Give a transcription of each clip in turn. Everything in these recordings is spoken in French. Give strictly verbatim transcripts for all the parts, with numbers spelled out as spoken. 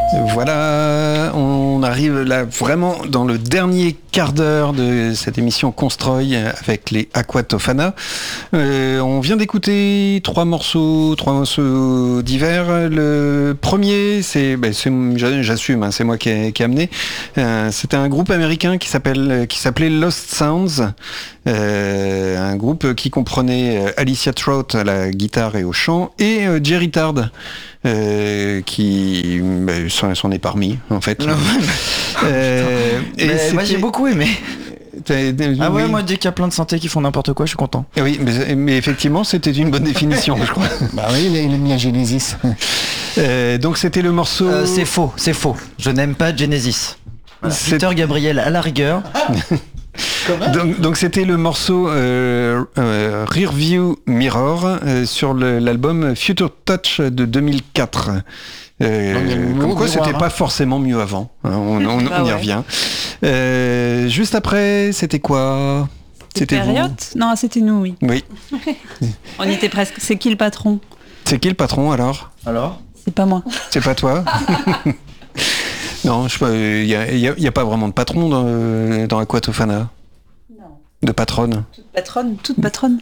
Voilà, on arrive là vraiment dans le dernier quart d'heure de cette émission Constroy avec les Aqua Tofana. Euh, on vient d'écouter trois morceaux, trois morceaux divers. Le premier, c'est, ben c'est j'assume, hein, c'est moi qui ai, qui ai amené. Euh, c'était un groupe américain qui s'appelle, qui s'appelait Lost Sounds. Euh, un groupe qui comprenait Alicia Trout à la guitare et au chant et euh, Jerry Tard euh, qui bah, s'en, s'en est parmi en fait. euh, et mais moi j'ai beaucoup aimé. T'as, t'as, ah ouais, oui. Moi dès qu'il y a plein de synthés qui font n'importe quoi, je suis content. Oui, mais, mais effectivement, c'était une bonne définition, je crois. Bah oui, il a mis à Genesis. Euh, donc c'était le morceau. Euh, c'est faux, c'est faux. Je n'aime pas Genesis. Voilà. Peter Gabriel à la rigueur. donc, donc c'était le morceau euh, euh, Rearview Mirror euh, sur le, l'album Future Touch de deux mille quatre. Euh, comme quoi c'était pas forcément mieux avant, hein, on, on, on, ah on ouais. y revient. Euh, juste après, c'était quoi? C'était Période vous? Non, c'était nous, oui. Oui. On était presque. C'est qui le patron? C'est qui le patron alors? Alors C'est pas moi. C'est pas toi? Non, je sais pas, il y a, y a, y a pas vraiment de patron dans, dans Aqua Tofana. Non. De patronne. Toute patronne, toute patronne.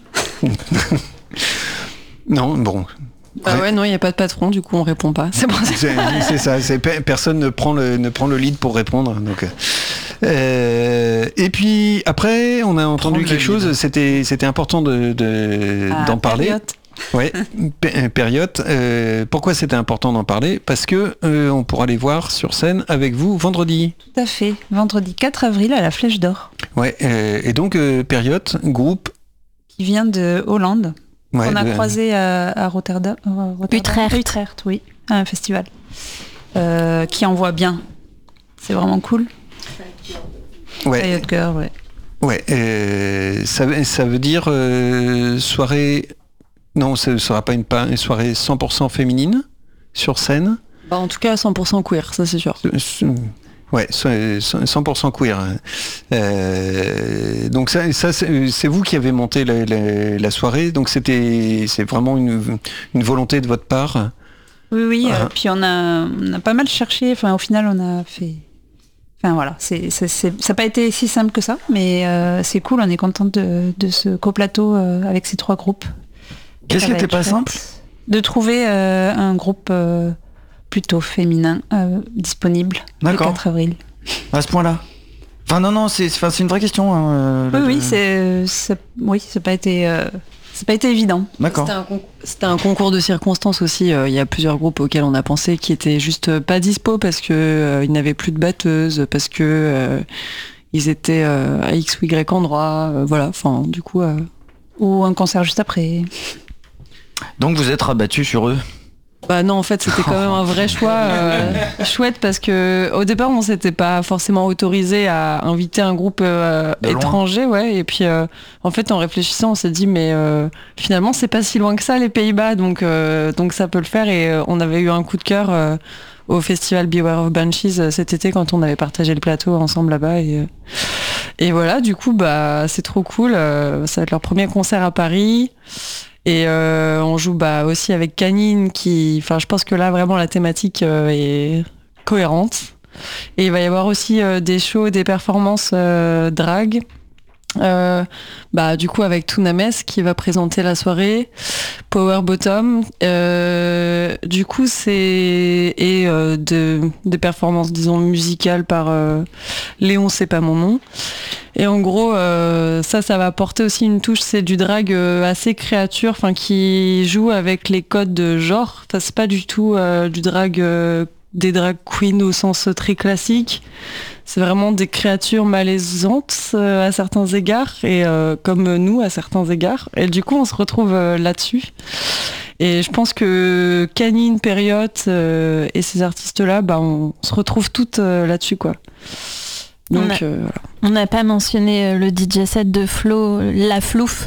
Non, bon. Bah ouais, non, il n'y a pas de patron, du coup on répond pas. C'est pour ça. C'est, c'est ça, c'est, personne ne prend, le, ne prend le lead pour répondre. Donc, euh, et puis après, on a entendu Prendre quelque chose, c'était, c'était important de, de, ah, d'en parler. Période. Ouais, p- période. Euh, pourquoi c'était important d'en parler? Parce que euh, on pourra les voir sur scène avec vous vendredi. Tout à fait, vendredi quatre avril à la Flèche d'Or. Ouais, euh, et donc euh, période, groupe qui vient de Hollande. Ouais, on a de... croisé à, à Rotterdam, euh, Rotterdam. Utrecht. Utrecht, oui, à un festival euh, qui envoie bien. C'est vraiment cool. Ouais. Riot Girl, ouais. Ouais, euh, ça, ça veut dire euh, soirée. Non, ce ne sera pas une, une soirée cent pour cent féminine sur scène. Bah, en tout cas, cent pour cent queer, ça c'est sûr. Ouais, cent pour cent queer. Euh, donc ça, ça c'est, c'est vous qui avez monté la, la, la soirée, donc c'était, c'est vraiment une, une volonté de votre part. Oui, oui. Ah. Euh, puis on a, on a pas mal cherché. Enfin, au final, on a fait. Enfin voilà, c'est, c'est, c'est, ça n'a pas été si simple que ça, mais euh, c'est cool. On est content de, de ce coplateau euh, avec ces trois groupes. Qu'est-ce qui n'était pas simple? De trouver euh, un groupe. Euh, plutôt féminin euh, disponible. D'accord. Le quatre avril. À ce point-là. Enfin non non c'est c'est une vraie question. Hein, euh, oui le... oui c'est, c'est oui c'est pas été euh, c'est pas été évident. D'accord. C'était un, concours, c'était un concours de circonstances aussi. Il euh, y a plusieurs groupes auxquels on a pensé qui étaient juste pas dispo parce que euh, ils n'avaient plus de batteuse, parce que euh, ils étaient euh, à X ou Y endroit. Euh, voilà. Enfin du coup. Euh... Ou un concert juste après. Donc vous êtes rabattu sur eux? Bah non, en fait, c'était quand même un vrai choix euh, chouette parce que au départ, on s'était pas forcément autorisé à inviter un groupe euh, étranger, ouais. Et puis, euh, en fait, en réfléchissant, on s'est dit, mais euh, finalement, c'est pas si loin que ça, les Pays-Bas, donc euh, donc ça peut le faire. Et euh, on avait eu un coup de cœur euh, au festival Beware of Banshees euh, cet été quand on avait partagé le plateau ensemble là-bas. Et euh, et voilà, du coup, bah c'est trop cool. Euh, ça va être leur premier concert à Paris. Et euh, on joue bah, aussi avec Canine qui, enfin, je pense que là vraiment la thématique euh, est cohérente. Et il va y avoir aussi euh, des shows, des performances euh, drag. Euh, bah du coup avec Tounames qui va présenter la soirée, Power Bottom. Euh, du coup c'est et euh, de des performances disons musicales par euh, Léon c'est pas mon nom. Et en gros, euh, ça, ça va apporter aussi une touche, c'est du drag euh, assez créature, enfin qui joue avec les codes de genre. Enfin, c'est pas du tout euh, du drag, euh, des drag queens au sens très classique. C'est vraiment des créatures malaisantes euh, à certains égards, et euh, comme nous à certains égards. Et du coup, on se retrouve euh, là-dessus. Et je pense que Canine, Période euh, et ces artistes-là, bah, on se retrouve toutes euh, là-dessus, quoi. Donc, on a, euh, voilà. On n'a pas mentionné le D J set de Flo, La Flouf,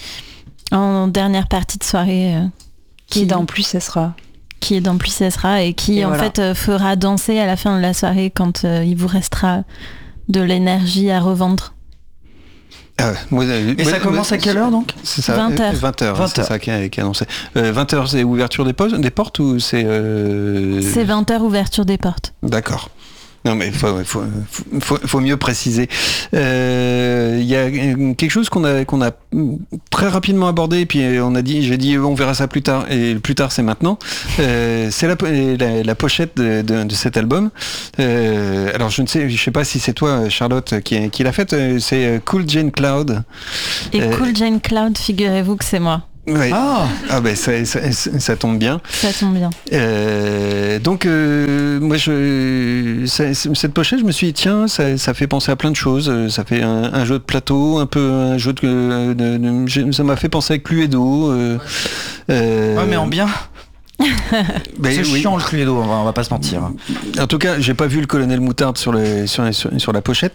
en dernière partie de soirée. Euh, qui, qui dans Plus elle sera. Qui est dans Plus elle sera et qui et en voilà. fait euh, fera danser à la fin de la soirée quand euh, il vous restera de l'énergie à revendre. Ah, moi, Et moi, ça commence moi, à quelle heure donc? C'est ça, vingt heures. vingt heures, vingt c'est heures. ça qui est, qui est annoncé. Euh, vingt heures, c'est ouverture des, postes, des portes ou c'est... Euh... C'est vingt heures ouverture des portes. D'accord. Non mais il faut, faut, faut, faut mieux préciser. Il euh, y a quelque chose qu'on a, qu'on a très rapidement abordé, puis on a dit, j'ai dit on verra ça plus tard, et plus tard c'est maintenant. Euh, c'est la, la, la pochette de, de, de cet album. Euh, alors je ne sais, je sais pas si c'est toi Charlotte qui, qui l'a faite. C'est Cool Jane Cloud. Et euh, Cool Jane Cloud, figurez-vous que c'est moi. Ouais. Ah, ah ben ça, ça, ça, ça tombe bien. Ça tombe bien. Euh, donc euh, moi je ça, cette pochette je me suis dit tiens ça, ça fait penser à plein de choses. Ça fait un, un jeu de plateau, un peu un jeu de, de, de ça m'a fait penser à Cluedo. Euh, euh, ouais, mais en bien. Ben, c'est oui. chiant le Cluedo, on va, on va pas se mentir. En tout cas, j'ai pas vu le colonel Moutarde sur, le, sur, sur, sur la pochette.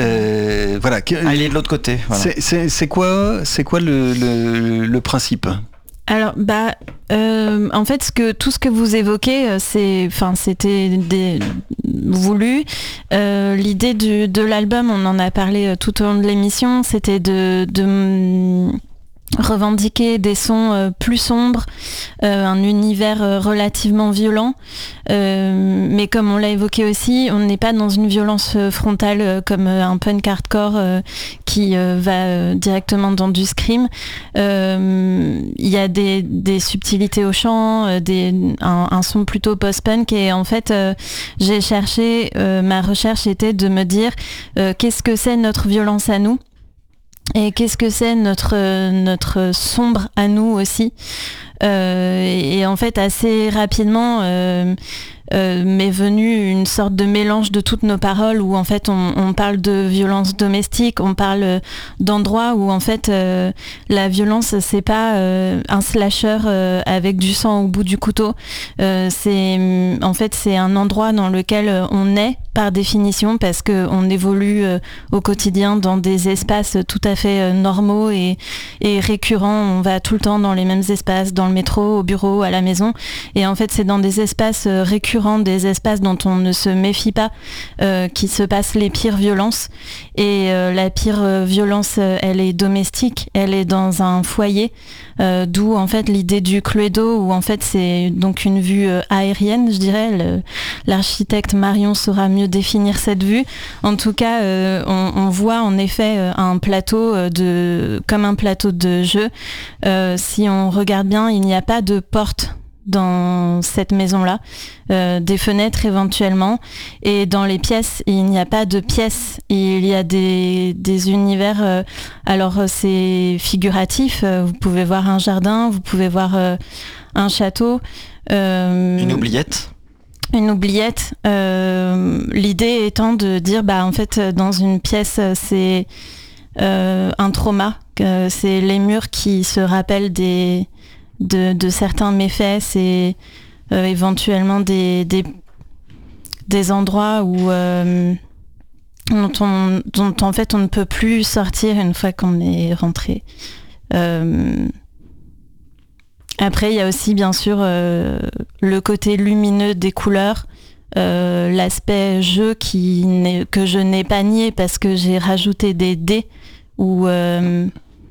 Euh, voilà. Ah, il est de l'autre côté. Voilà. C'est, c'est, c'est quoi, c'est quoi le, le, le principe? Alors, bah, euh, en fait, ce que, tout ce que vous évoquez, c'est, enfin, c'était des, voulu. Euh, l'idée du, de l'album, on en a parlé tout au long de l'émission, c'était de, de revendiquer des sons euh, plus sombres, euh, un univers euh, relativement violent, euh, mais comme on l'a évoqué aussi, on n'est pas dans une violence euh, frontale euh, comme euh, un punk hardcore euh, qui euh, va euh, directement dans du scream. Il euh, y a des, des subtilités au chant, euh, des, un, un son plutôt post-punk, et en fait euh, j'ai cherché, euh, ma recherche était de me dire euh, qu'est-ce que c'est notre violence à nous, et qu'est-ce que c'est notre, notre sombre à nous aussi. Euh, et, et en fait, assez rapidement, euh, euh, m'est venu une sorte de mélange de toutes nos paroles où en fait on, on parle de violence domestique, on parle d'endroits où en fait euh, la violence c'est pas euh, un slasher euh, avec du sang au bout du couteau. Euh, c'est en fait c'est un endroit dans lequel on est par définition parce que on évolue euh, au quotidien dans des espaces tout à fait euh, normaux et, et récurrents. On va tout le temps dans les mêmes espaces, dans le métro, au bureau, à la maison. Et en fait c'est dans des espaces euh, récurrents, des espaces dont on ne se méfie pas, euh, qui se passent les pires violences. Et euh, la pire euh, violence, euh, elle est domestique, elle est dans un foyer, euh, d'où en fait l'idée du Cluedo, où en fait c'est donc une vue euh, aérienne, je dirais. Le, l'architecte Marion saura mieux définir cette vue. En tout cas, euh, on, on voit en effet euh, un plateau euh, de, comme un plateau de jeu. Euh, si on regarde bien, il n'y a pas de porte dans cette maison-là, euh, des fenêtres éventuellement, et dans les pièces, il n'y a pas de pièces, il y a des, des univers, euh, alors c'est figuratif, euh, vous pouvez voir un jardin, vous pouvez voir euh, un château. Euh, Une oubliette Une oubliette, euh, l'idée étant de dire, bah en fait, dans une pièce, c'est euh, un trauma, que c'est les murs qui se rappellent des De, de certains méfaits, c'est euh, éventuellement des, des, des endroits où euh, dont, on, dont en fait on ne peut plus sortir une fois qu'on est rentré. Euh, après il y a aussi bien sûr euh, le côté lumineux des couleurs, euh, l'aspect jeu qui n'est, que je n'ai pas nié parce que j'ai rajouté des dés où euh,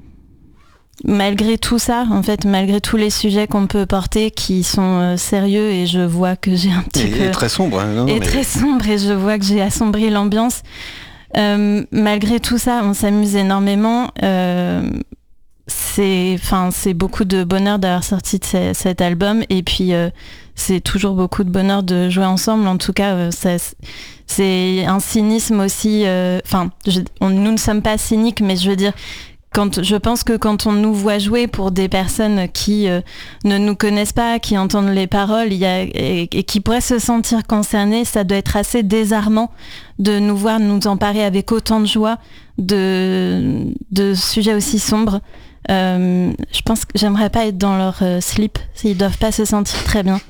malgré tout ça, en fait, malgré tous les sujets qu'on peut porter qui sont euh, sérieux, et je vois que j'ai un petit et, peu... Et très sombre. Hein, non, et mais... très sombre, et je vois que j'ai assombri l'ambiance. Euh, malgré tout ça, on s'amuse énormément. Euh, c'est, enfin, c'est beaucoup de bonheur d'avoir sorti de ce, cet album, et puis euh, c'est toujours beaucoup de bonheur de jouer ensemble. En tout cas, euh, ça, c'est un cynisme aussi... Enfin, euh, nous ne sommes pas cyniques, mais je veux dire... Quand, je pense que quand on nous voit jouer pour des personnes qui euh, ne nous connaissent pas, qui entendent les paroles y a, et, et qui pourraient se sentir concernées, ça doit être assez désarmant de nous voir nous emparer avec autant de joie de, de sujets aussi sombres. Euh, je pense que j'aimerais pas être dans leur euh, slip, ils doivent pas se sentir très bien.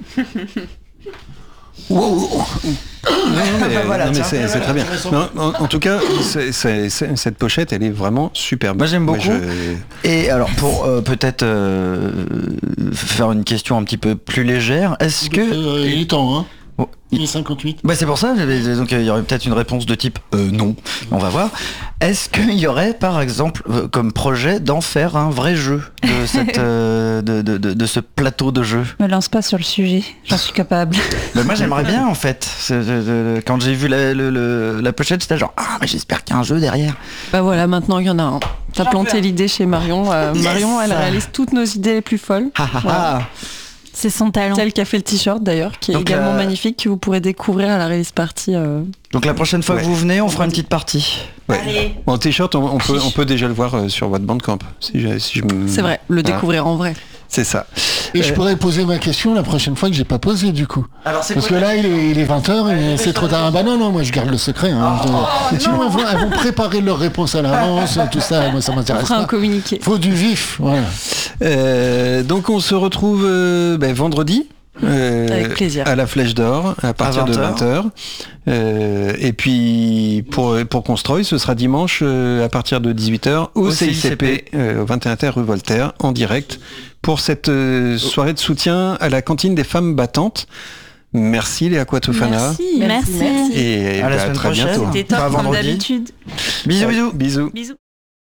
Wow. Non, mais, voilà, non, mais c'est, c'est très bien. Non, en, en tout cas, c'est, c'est, c'est, cette pochette, elle est vraiment superbe. Moi, j'aime beaucoup. Moi, je... Et alors, pour euh, peut-être euh, faire une question un petit peu plus légère, est-ce que... Euh, il est temps, hein. Oh, Il est cinquante-huit. Bah c'est pour ça, donc il y aurait peut-être une réponse de type euh, non, on va voir. Est-ce qu'il y aurait par exemple euh, comme projet d'en faire un vrai jeu de, cette, euh, de, de, de, de ce plateau de jeu? Me lance pas sur le sujet, j'en suis capable. Bah moi j'aimerais bien en fait. C'est, euh, quand j'ai vu la, le, le, la pochette, j'étais genre ah mais j'espère qu'il y a un jeu derrière. Bah voilà, maintenant il y en a un. T'as planté l'idée chez Marion. Euh, Yes. Marion, elle réalise toutes nos idées les plus folles. Ah, ah, Voilà. ah. C'est son talent. Celle qui a fait le t-shirt d'ailleurs, qui est Donc, également euh, magnifique, que vous pourrez découvrir à la release party. euh. Donc la prochaine fois Ouais. que vous venez, on fera une petite partie. Ouais. Bon, t-shirt, on, on peut, on peut déjà le voir euh, sur votre Bandcamp. Si je, si je me- C'est vrai, le Voilà. découvrir en vrai. C'est ça. Et je Euh, pourrais poser ma question la prochaine fois que j'ai pas posé du coup. Alors c'est Parce que là il est, il est vingt heures et c'est trop tard. Ah bah non, non, moi je garde le secret. Hein. Oh, Sinon elles vont, elles vont préparer leurs réponses à l'avance, tout ça, moi ça On m'intéresse fera un pas. communiqué. Faut du vif, voilà. Euh, donc on se retrouve euh, ben, vendredi. euh, Avec plaisir. À la Flèche d'Or, à partir À de vingt vingt heures. Euh, et puis pour, pour Constroy, ce sera dimanche euh, à partir de dix-huit heures au, Au C I C P, C I C P. euh, au vingt et un terre rue Voltaire, en direct, pour cette euh, soirée de soutien à la cantine des femmes battantes. Merci les Aquatofana. Merci. Merci. Et À la ben, semaine très prochaine. bientôt. C'était Pas top comme vendredi. d'habitude. Bisous bisous. Bisous. Bisous.